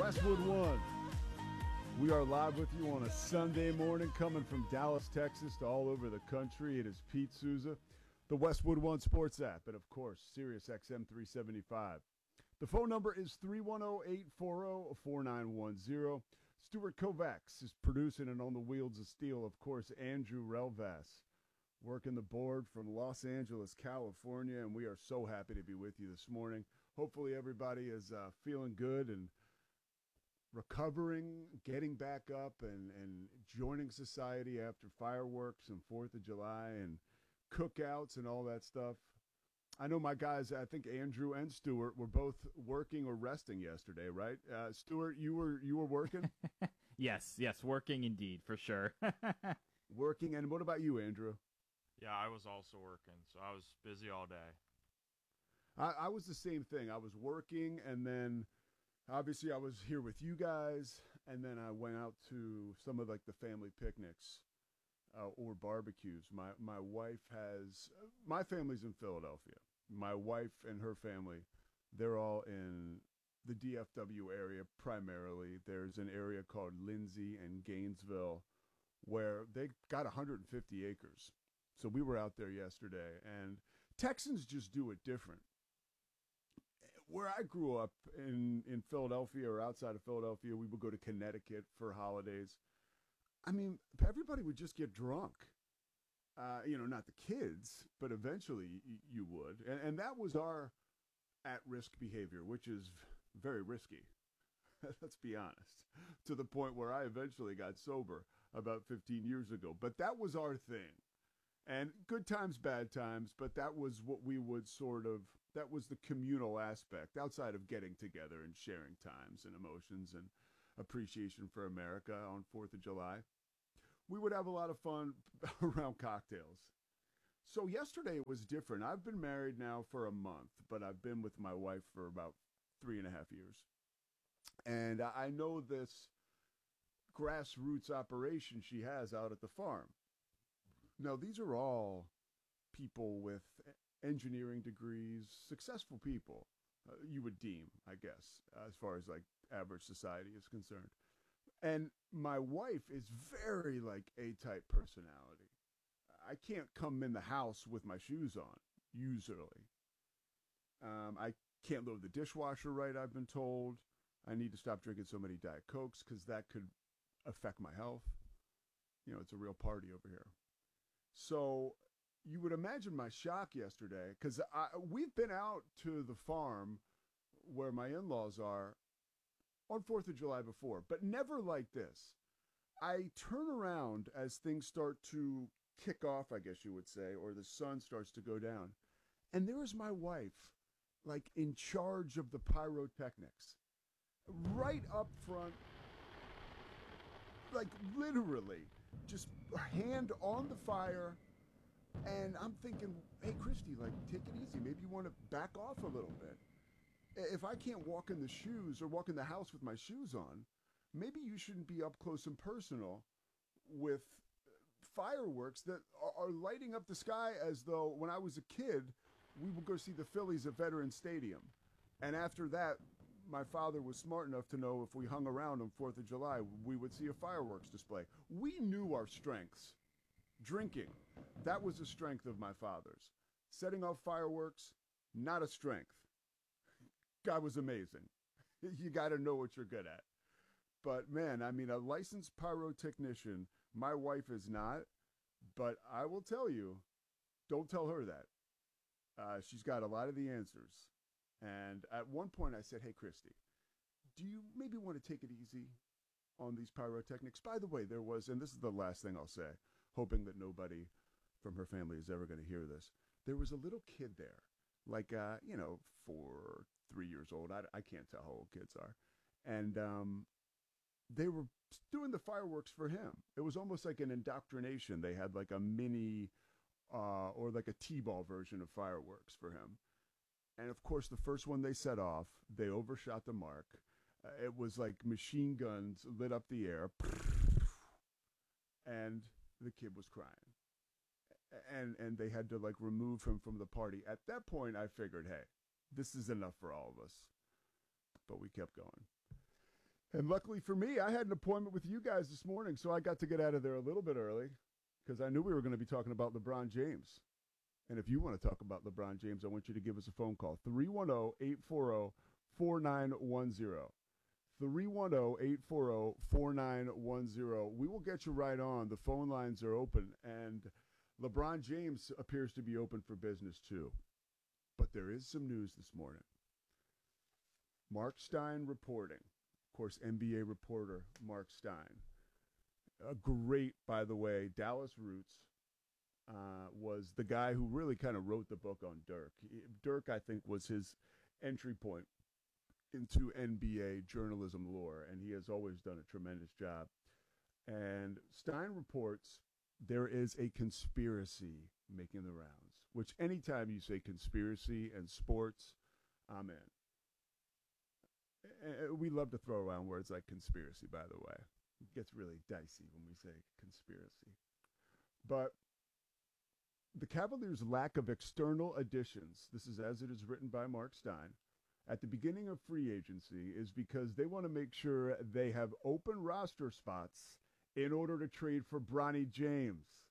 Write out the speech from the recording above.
Westwood One. We are live with you on a Sunday morning coming from Dallas, Texas to all over the country. It is Pete Souza, the Westwood One Sports app, and of course, Sirius XM 375. The phone number is 310-840-4910. Stuart Kovacs is producing and on the wheels of steel. Of course, Andrew Relvas working the board from Los Angeles, California, and we are so happy to be with you this morning. Hopefully everybody is feeling good and recovering, getting back up and joining society after fireworks and 4th of July and cookouts and all that stuff. I know my guys, I think Andrew and Stuart were both working or resting yesterday, right? Stuart, you were working? Yes, working indeed, for sure. Working, and what about you, Andrew? Yeah, I was also working, so I was busy all day. I was the same thing. I was working, and then obviously I was here with you guys, and then I went out to some of like the family picnics or barbecues. My family's in Philadelphia. My wife and her family, they're all in the DFW area primarily. There's an area called Lindsay and Gainesville where they got 150 acres. So we were out there yesterday, and Texans just do it different. Where I grew up in Philadelphia or outside of Philadelphia, we would go to Connecticut for holidays. I mean, everybody would just get drunk. Not the kids, but eventually you would. And that was our at-risk behavior, which is very risky. Let's be honest. To the point where I eventually got sober about 15 years ago. But that was our thing. And good times, bad times, but that was what we would that was the communal aspect outside of getting together and sharing times and emotions and appreciation for America on 4th of July. We would have a lot of fun around cocktails. So yesterday it was different. I've been married now for a month, but I've been with my wife for about 3.5 years. And I know this grassroots operation she has out at the farm. Now, these are all people with engineering degrees, successful people, you would deem, I guess, as far as like average society is concerned. And my wife is very like A-type personality. I can't come in the house with my shoes on, usually. I can't load the dishwasher right, I've been told. I need to stop drinking so many Diet Cokes because that could affect my health. It's a real party over here. So you would imagine my shock yesterday, because we've been out to the farm where my in-laws are on 4th of July before, but never like this. I turn around as things start to kick off, I guess you would say, or the sun starts to go down. And there is my wife, like in charge of the pyrotechnics, right up front, like literally just hand on the fire. And I'm thinking, hey, Christy, like, take it easy. Maybe you want to back off a little bit. If I can't walk in the shoes or walk in the house with my shoes on, maybe you shouldn't be up close and personal with fireworks that are lighting up the sky as though when I was a kid, we would go see the Phillies at Veterans Stadium. And after that, my father was smart enough to know if we hung around on 4th of July, we would see a fireworks display. We knew our strengths. Drinking, that was a strength of my father's. Setting off fireworks, not a strength. Guy was amazing. You got to know what you're good at. But man, I mean, a licensed pyrotechnician, my wife is not, but I will tell you, don't tell her that. She's got a lot of the answers. And at one point I said, hey, Christy, do you maybe want to take it easy on these pyrotechnics? By the way, there was, and this is the last thing I'll say, hoping that nobody from her family is ever going to hear this. There was a little kid there, like, 3 years old. I can't tell how old kids are. And they were doing the fireworks for him. It was almost like an indoctrination. They had like a mini or like a T-ball version of fireworks for him. And of course, the first one they set off, they overshot the mark. It was like machine guns lit up the air. And the kid was crying. And they had to like remove him from the party. At that point, I figured, hey, this is enough for all of us. But we kept going. And luckily for me, I had an appointment with you guys this morning, so I got to get out of there a little bit early because I knew we were going to be talking about LeBron James. And if you want to talk about LeBron James, I want you to give us a phone call, 310-840-4910. 310-840-4910. We will get you right on. The phone lines are open, and LeBron James appears to be open for business too. But there is some news this morning. Mark Stein reporting. Of course, NBA reporter Mark Stein. A great, by the way, Dallas roots. Was the guy who really kind of wrote the book on Dirk. Dirk, I think, was his entry point into NBA journalism lore, and he has always done a tremendous job. And Stein reports there is a conspiracy making the rounds, which anytime you say conspiracy and sports, I'm in. We love to throw around words like conspiracy, by the way. It gets really dicey when we say conspiracy. But the Cavaliers' lack of external additions, this is as it is written by Mark Stein, at the beginning of free agency is because they want to make sure they have open roster spots in order to trade for Bronny James.